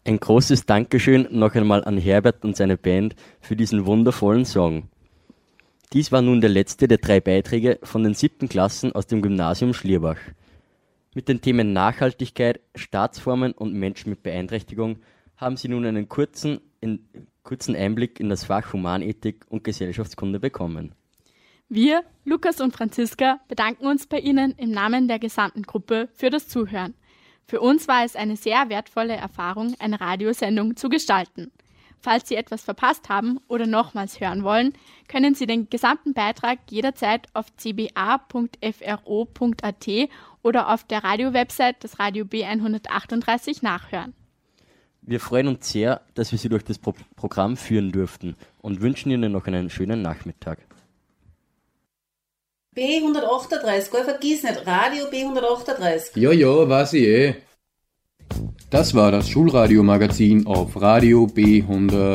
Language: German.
Ein großes Dankeschön noch einmal an Herbert und seine Band für diesen wundervollen Song. Dies war nun der letzte der 3 Beiträge von den 7. Klassen aus dem Gymnasium Schlierbach. Mit den Themen Nachhaltigkeit, Staatsformen und Menschen mit Beeinträchtigung haben Sie nun einen kurzen Einblick in das Fach Humanethik und Gesellschaftskunde bekommen. Wir, Lukas und Franziska, bedanken uns bei Ihnen im Namen der gesamten Gruppe für das Zuhören. Für uns war es eine sehr wertvolle Erfahrung, eine Radiosendung zu gestalten. Falls Sie etwas verpasst haben oder nochmals hören wollen, können Sie den gesamten Beitrag jederzeit auf cba.fro.at oder auf der Radio-Website des Radio B138 nachhören. Wir freuen uns sehr, dass wir Sie durch das Programm führen durften und wünschen Ihnen noch einen schönen Nachmittag. B138, gell, vergiss nicht, Radio B138. Ja, weiß ich eh. Das war das Schulradio-Magazin auf Radio B100.